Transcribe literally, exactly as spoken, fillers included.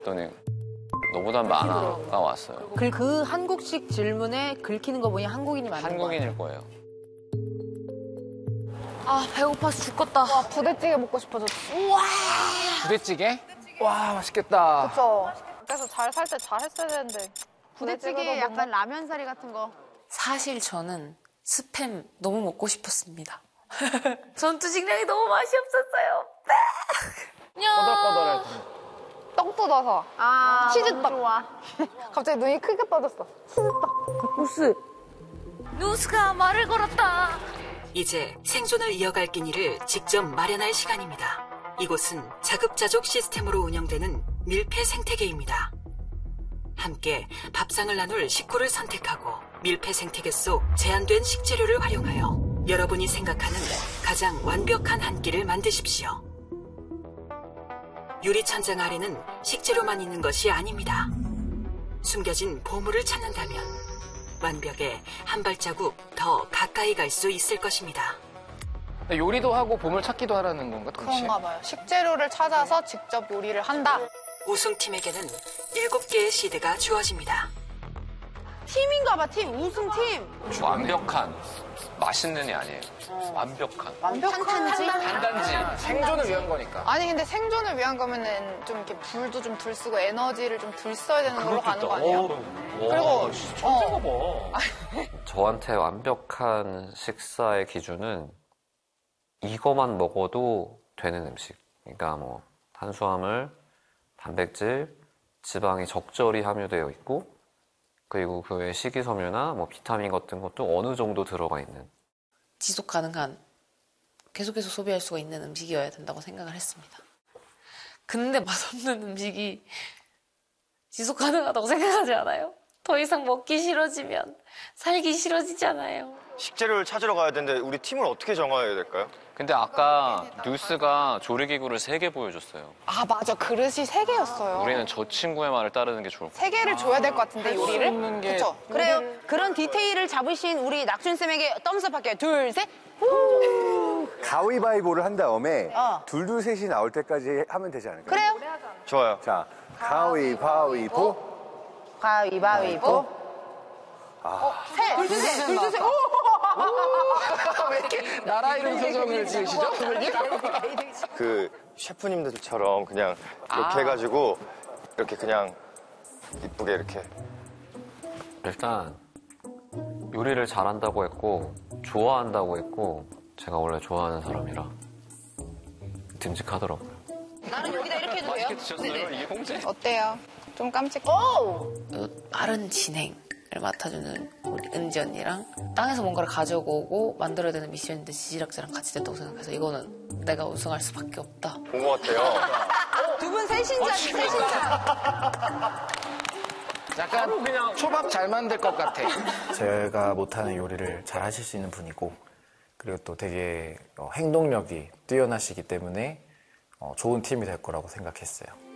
그랬더니 너보다 많아가 왔어요. 그, 그 한국식 질문에 긁히는 거 보니 한국인이 맞는 거예요. 한국인일 거예요. 아, 배고파서 죽겠다. 와, 부대찌개 먹고 싶어졌어. 우와. 부대찌개? 와, 맛있겠다. 그쵸. 그래서 잘 살 때 잘 했어야 되는데. 부대찌개 약간 라면사리 같은 거. 사실 저는 스팸 너무 먹고 싶었습니다. 전투식량이 너무 맛이 없었어요. 꼬들꼬들해. 떡 뜯어서. 아, 치즈떡. 좋아. 갑자기 눈이 크게 떠졌어. 치즈떡. 누스. 누스가 말을 걸었다. 이제 생존을 이어갈 끼니를 직접 마련할 시간입니다. 이곳은 자급자족 시스템으로 운영되는 밀폐 생태계입니다. 함께 밥상을 나눌 식구를 선택하고 밀폐 생태계 속 제한된 식재료를 활용하여 여러분이 생각하는 가장 완벽한 한 끼를 만드십시오. 유리천장 아래는 식재료만 있는 것이 아닙니다. 숨겨진 보물을 찾는다면 완벽에 한 발자국 더 가까이 갈 수 있을 것입니다. 요리도 하고 보물 찾기도 하라는 건가? 동시에? 그런가 봐요. 식재료를 찾아서 직접 요리를 한다. 우승팀에게는 일곱 개의 시드가 주어집니다. 팀인가 봐, 팀. 우승팀. 완벽한 맛있는이 아니에요. 완벽한. 완벽한 탄탄지? 단단지. 생존을 위한 거니까. 아니 근데 생존을 위한 거면은 좀 이렇게 불도 좀 덜 쓰고 에너지를 좀 덜 써야 되는 걸로 가는 거 아니에요? 그리고 어. 저한테 완벽한 식사의 기준은 이거만 먹어도 되는 음식. 그러니까 뭐 탄수화물, 단백질, 지방이 적절히 함유되어 있고 그리고 그 외에 식이섬유나 뭐 비타민 같은 것도 어느 정도 들어가 있는 지속 가능한, 계속해서 소비할 수가 있는 음식이어야 된다고 생각을 했습니다. 근데 맛없는 음식이 지속 가능하다고 생각하지 않아요? 더 이상 먹기 싫어지면 살기 싫어지잖아요. 식재료를 찾으러 가야 되는데 우리 팀을 어떻게 정해야 될까요? 근데 아까 뉴스가 조리기구를 세 개 보여줬어요. 아 맞아 그릇이 세 개였어요. 우리는 저 친구의 말을 따르는 게 좋을 것 같아요. 세 개를 줘야 될 것 같은데 요리를? 없는 게- 그쵸? 그래요. 그런 디테일을 잡으신 우리 낙준쌤에게 덤스업 할게요. 둘, 셋. 가위바위보를 한 다음에 어. 둘둘 셋이 나올 때까지 하면 되지 않을까요? 그래요. 좋아요. 자, 가위바위보. 가위바위보. 아, 셋. 둘, 셋. 둘, 셋. 왜 이렇게 나라 이름 표정을 지으시죠? 그 셰프님들처럼 그냥 이렇게 아. 해가지고 이렇게 그냥 이쁘게 이렇게. 일단 요리를 잘한다고 했고 좋아한다고 했고 제가 원래 좋아하는 사람이라 듬직하더라고요. 나는 여기다 이렇게 해도 돼요? 드셨어요? 이게 홍제? 어때요? 좀 깜찍해. 오! 그 빠른 진행을 맡아주는 우리 은지 언니랑 땅에서 뭔가를 가져오고 만들어야 되는 미션인데 지지락자랑 같이 됐다고 생각해서 이거는 내가 우승할 수밖에 없다. 본 것 같아요. 두 분 셋신자, 셋신자. 약간 그냥 초밥 잘 만들 것 같아. 제가 못하는 요리를 잘 하실 수 있는 분이고 그리고 또 되게 어, 행동력이 뛰어나시기 때문에 어, 좋은 팀이 될 거라고 생각했어요.